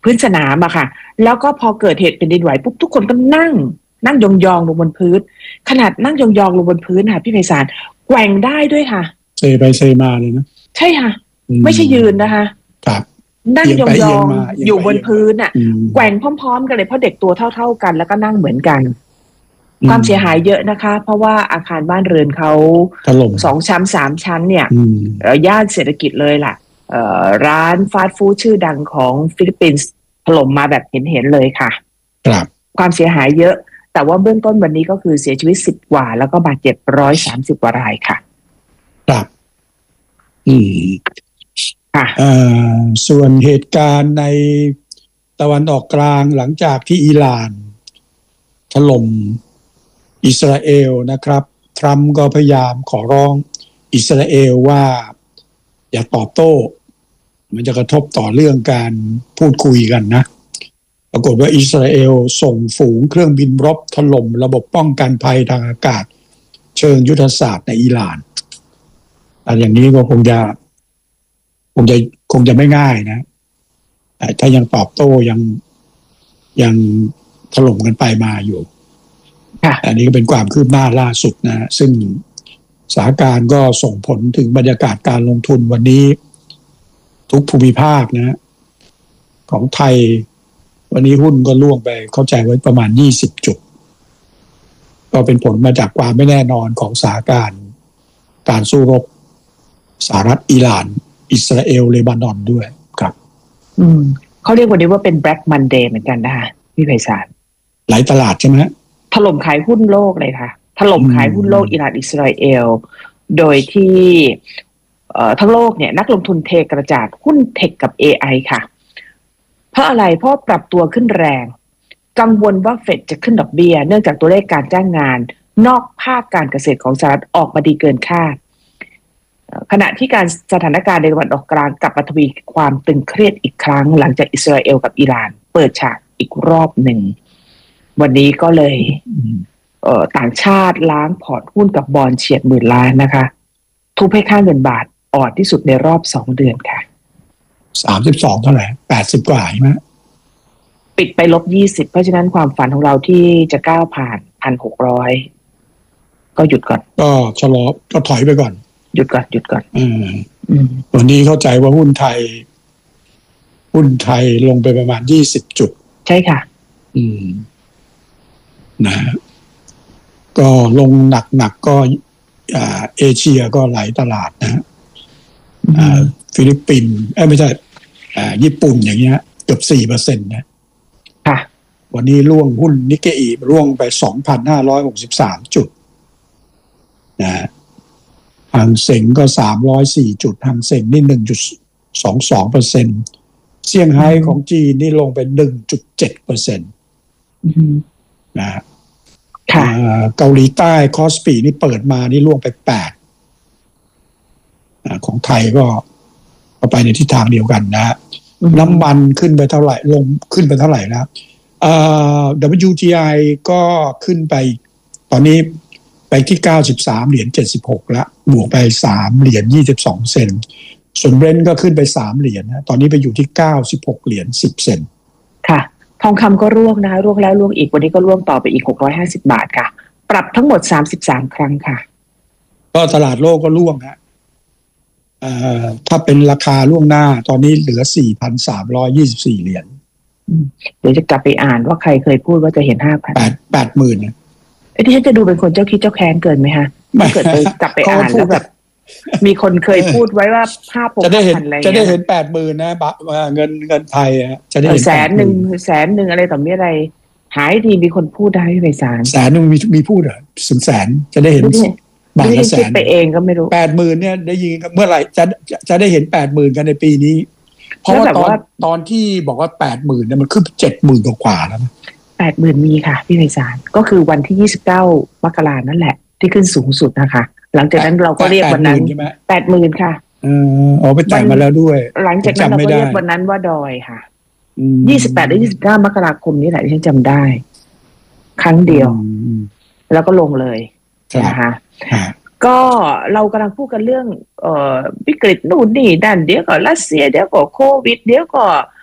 พื้นสนามอะค่ะแล้วก็พอเกิดเหตุแผ่นดินไหวปุ๊บทุกคนก็นั่งยองๆลงบนพื้นขนาดนั่งยองๆลงบนพื้นค่ะพี่ไพศาลแกว่งได้ด้วยค่ะเซไปเซมาเลยนะใช่ค่ะไม่ใช่ยืนนะคะครับนั่งยองๆอยู่บนพื้นอะแกว่งพร้อมๆกันเลยเพราะเด็กตัวเท่าๆกันแล้วก็นั่งเหมือนกันความเสียหายเยอะนะคะเพราะว่าอาคารบ้านเรือนเขาถล่ม 2 ชั้น 3 ชั้นเนี่ยย่านเศรษฐกิจเลยล่ะร้านฟาสต์ฟู้ดชื่อดังของฟิลิปปินส์ถล่มมาแบบเห็นเลยค่ะครับความเสียหายเยอะแต่ว่าเบื้องต้นวันนี้ก็คือเสียชีวิต10 กว่าแล้วก็บาดเจ็บ130 กว่ารายค่ะครับค่ะส่วนเหตุการณ์ในตะวันออกกลางหลังจากที่อิหร่านถล่มอิสราเอลนะครับทรัมป์ก็พยายามขอร้องอิสราเอลว่าอย่าตอบโต้มันจะกระทบต่อเรื่องการพูดคุยกันนะปรากฏว่าอิสราเอลส่งฝูงเครื่องบินรบถล่มระบบป้องกันภัยทางอากาศเชิงยุทธศาสตร์ในอิหร่านแต่อย่างนี้ก็คงจะไม่ง่ายนะถ้ายังตอบโต้ยังถล่มกันไปมาอยู่อันนี้ก็เป็นความคืบหน้าล่าสุดนะซึ่งสถานการณ์ก็ส่งผลถึงบรรยากาศการลงทุนวันนี้ทุกภูมิภาคนะของไทยวันนี้หุ้นก็ล่วงไปเข้าใจไว้ประมาณ20 จุดก็เป็นผลมาจากความไม่แน่นอนของสถานการณ์การสู้รบสหรัฐอิหร่านอิสราเอลเลบานอนด้วยครับเขาเรียกวันนี้ว่าเป็น Black Monday เหมือนกันนะคะพี่ไพศาลหลายตลาดใช่ไหมถล่มขายหุ้นโลกเลยค่ะถล่มขายหุ้นโลกอิหร่านอิสราเอลโดยที่ทั้งโลกเนี่ยนักลงทุนเทกระจาดหุ้นเทคกับ AI ค่ะเพราะอะไรเพราะปรับตัวขึ้นแรงกังวลว่าเฟดจะขึ้นดอกเบี้ยเนื่องจากตัวเลขการจ้างงานนอกภาคการเกษตรของสหรัฐออกมาดีเกินคาดขณะที่การสถานการณ์ในตะวันออกกลางกลับมาทวีความตึงเครียดอีกครั้งหลังจากอิสราเอลกับอิหร่านเปิดฉากอีกรอบหนึ่งวันนี้ก็เลยต่างชาติล้างพอร์ตหุ้นกับบอนด์เฉียด10,000 ล้านนะคะทุบให้ค่าเงินบาทอ่อนที่สุดในรอบ2 เดือนค่ะ 32เท่าไหร่80 กว่าใช่ไหมปิดไป-20เพราะฉะนั้นความฝันของเราที่จะก้าวผ่าน 1,600 ก็หยุดก่อนก็ชะลอก็ถอยไปก่อนหยุดก่อนวันนี้เข้าใจว่าหุ้นไทยลงไปประมาณ20 จุดใช่ค่ะนะก็ลงหนักก็เอเชียก็หลายตลาดนะฟิลิปปินส์ไม่ใช่ญี่ปุ่นอย่างเงี้ยเกือบ 4% นะค่ะวันนี้ร่วงหุ้นนิกเกอิร่วงไป 2,563 จุดนะหางเส็งก็304 จุดหางเส็งนี่ 1.22% เซี่ยงไฮ้ของจีนนี่ลงไป 1.7% นะเกาหลีใต้คอสปีนี่เปิดมานี่ล่วงไป8ของไทยก็ไปในทิศทางเดียวกันนะน้ำมันขึ้นไปเท่าไหร่ลงขึ้นไปเท่าไหร่แล้วWTI ก็ขึ้นไปตอนนี้ไปที่93.76 แล้วบวกไป3.22 เซนต์ส่วนเบรนท์ก็ขึ้นไป$3นะตอนนี้ไปอยู่ที่96.10 เซนต์ค่ะทองคำก็ร่วงนะคะร่วงแล้วร่วงอีกวันนี้ก็ร่วงต่อไปอีก650 บาทค่ะปรับทั้งหมด33 ครั้งค่ะก็ตลาดโลกก็ร่วงฮะถ้าเป็นราคาล่วงหน้าตอนนี้เหลือ 4,324 เหรียญเดี๋ยวจะกลับไปอ่านว่าใครเคยพูดว่าจะเห็น 5,000 80,000นะที่ฉันจะดูเป็นคนเจ้าคิดเจ้าแค้นเกินไหมฮะถ้าเกิดไปกลับไปอ่านแล้วแบบมีคนเคยพูดไว้ว่า5,000อะไรจะได้เห็น 80,000 นะเงินไทยจะได้เห็น 100,000อะไรต่อมีอะไรหายดีมีคนพูดได้ไปศาล 100,000มีพูดเหรอถึงแสนจะได้เห็นบาทละแสนไปเองก็ไม่รู้ 80,000 เนี่ยได้ยินเมื่อไหร่จะได้เห็น 80,000 กันในปีนี้เพราะว่าตอนที่บอกว่า 80,000 เนี่ยมันขึ้น 70,000 กว่าแล้วนะ 80,000 มีค่ะพี่ไพศาลก็คือวันที่29 มกราคมนั่นแหละที่ขึ้นสูงสุดนะคะหลังจากนั้นเราก็เรียกวันนั้น 80,000 ค่ะไปแต่งมาแล้วด้วยหลังจากนั้นเราก็เรียกวันนั้นว่าดอยค่ะ28 หรือ 29 มกราคมนี่แหละที่ฉันจำได้ครั้งเดียวแล้วก็ลงเลยนะคะก็เรากำลังพูดกันเรื่องวิกฤตนู่นนี่นั่นเดี๋ยวก็รัสเซียเดี๋ยวก็โควิดเดี๋ยวก็